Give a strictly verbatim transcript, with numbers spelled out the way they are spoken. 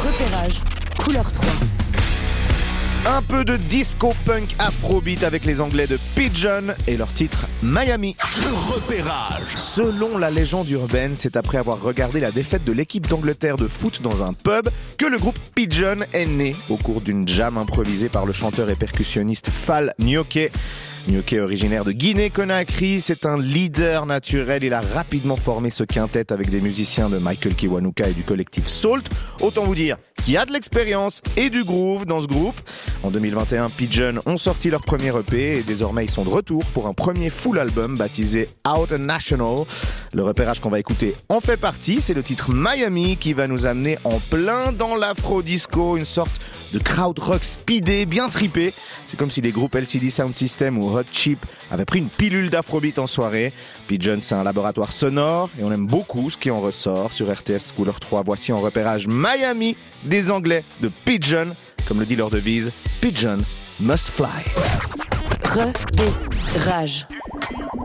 repérage, couleur trois. Un peu de disco-punk afrobeat avec les Anglais de Pigeon et leur titre Miami. Repérage. Selon la légende urbaine, c'est après avoir regardé la défaite de l'équipe d'Angleterre de foot dans un pub que le groupe Pigeon est né au cours d'une jam improvisée par le chanteur et percussionniste Fal Nyoke. Nyoke, originaire de Guinée-Conakry, c'est un leader naturel. Il a rapidement formé ce quintet avec des musiciens de Michael Kiwanuka et du collectif Salt. Autant vous dire qu'il y a de l'expérience et du groove dans ce groupe. En deux mille vingt et un, Pigeon ont sorti leur premier E P et désormais ils sont de retour pour un premier full album baptisé Out National. Le repérage qu'on va écouter en fait partie, c'est le titre Miami qui va nous amener en plein dans l'afro-disco, une sorte de crowd rock speedé, bien trippé. C'est comme si les groupes L C D Sound System ou Hot Chip avaient pris une pilule d'afrobeat en soirée. Pigeon, c'est un laboratoire sonore et on aime beaucoup ce qui en ressort. Sur R T S Couleur trois, voici en repérage Miami des Anglais de Pigeon. Comme le dit leur devise, Pigeon must fly. Repérage.